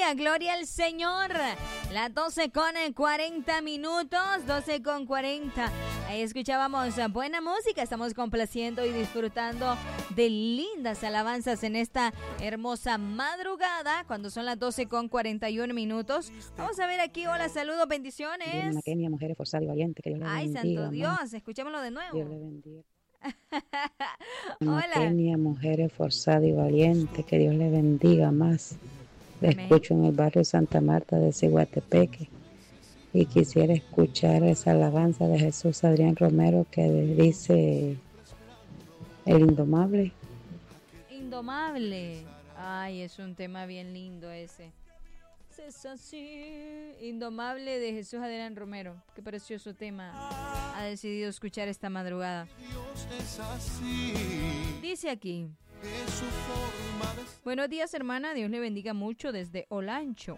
aleluya, gloria al Señor. Las 12 con 40 minutos, 12 con 40. Ahí escuchábamos buena música, estamos complaciendo y disfrutando de lindas alabanzas en esta hermosa madrugada, cuando son las 12 con 41 minutos. Vamos a ver aquí, hola, saludos, bendiciones. Kenia, mujer esforzada y valiente, que Dios le bendiga. Ay, santo Dios, escuchémoslo de nuevo. Dios le bendiga. Hola. Kenia, mujer esforzada y valiente, que Dios le bendiga más. Le escucho en el barrio Santa Marta de Ciguatepeque y quisiera escuchar esa alabanza de Jesús Adrián Romero que dice el indomable. Indomable. Ay, es un tema bien lindo ese. Es así. Indomable de Jesús Adrián Romero. Qué precioso tema ha decidido escuchar esta madrugada. Dice aquí: buenos días, hermana, Dios le bendiga mucho desde Olancho.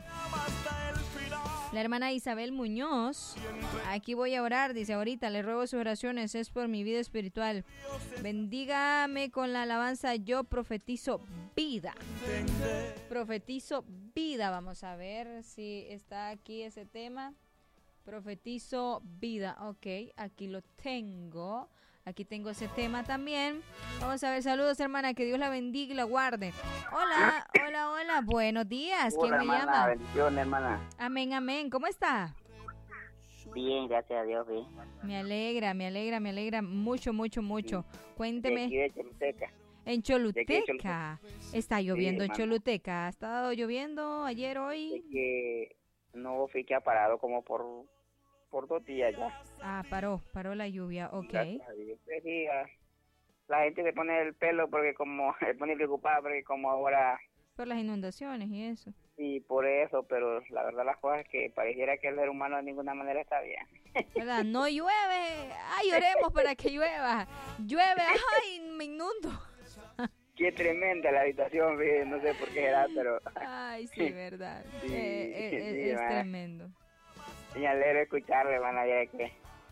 La hermana Isabel Muñoz, aquí voy a orar, dice ahorita, le ruego sus oraciones, es por mi vida espiritual. Bendígame con la alabanza, yo profetizo vida. Profetizo vida, vamos a ver si está aquí ese tema. Profetizo vida, ok, aquí lo tengo. Aquí tengo ese tema también. Vamos a ver, saludos, hermana, que Dios la bendiga y la guarde. Hola, hola, hola, buenos días. ¿Quién me llama? Bendiciones, hermana. Amén, amén. ¿Cómo está? Bien, gracias a Dios, bien. Me alegra mucho, mucho, mucho. Cuénteme. De Choluteca. En Choluteca. Está lloviendo en hermana. Choluteca. ¿Ha estado lloviendo ayer, hoy? Es que no fui que ha parado como por 2 días ya. Ah, paró la lluvia, ok. Gracias a Dios. Sí, la gente se pone el pelo porque como se pone preocupada porque como ahora. Por las inundaciones y eso. Sí, por eso, pero la verdad las cosas es que pareciera que el ser humano de ninguna manera está bien. ¿Verdad? No llueve. Ay, oremos para que llueva. Llueve, ay, me inundo. Qué tremenda la habitación, no sé por qué será, pero. Ay, sí, verdad. Sí, Es tremendo. Me alegro escucharle, hermana, ya que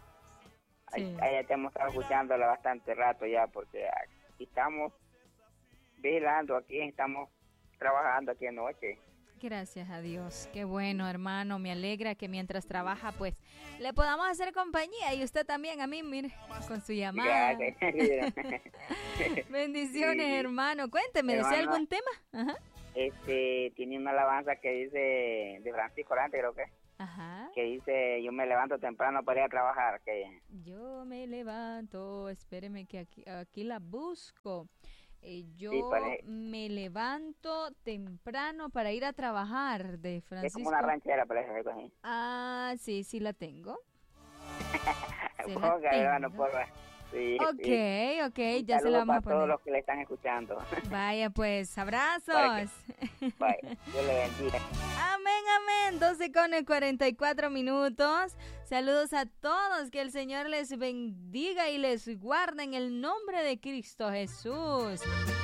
Sí. ya te hemos estado escuchándola bastante rato ya, porque aquí estamos vigilando, aquí estamos trabajando aquí anoche. Gracias a Dios. Qué bueno, hermano. Me alegra que mientras trabaja, pues, le podamos hacer compañía. Y usted también a mí, mire, con su llamada. Gracias. Bendiciones, Sí. hermano. Cuénteme, ¿desea Hermana, algún tema? Ajá. Tiene una alabanza que dice, de Francisco Orante, creo Ajá. que dice, yo me levanto temprano para ir a trabajar. Yo me levanto, espéreme que aquí la busco. Yo Sí, me levanto temprano para ir a trabajar, de es Francisco. como una ranchera, parece algo así. Ah, sí, sí la tengo. Sí la Ponga, hermano, tengo. porfa. Sí, Ok, sí. ok, Un ya se saludo la vamos a para todos poner. los que le están escuchando. Vaya pues, abrazos. Bye. Dios le bendiga. Amén, amén. 12 con 44 minutos. Saludos a todos. Que el Señor les bendiga y les guarde en el nombre de Cristo Jesús.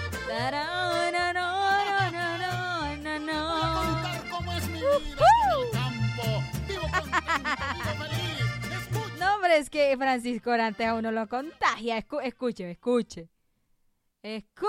No, hombre, es que Francisco Orante a uno lo contagia. Escuche.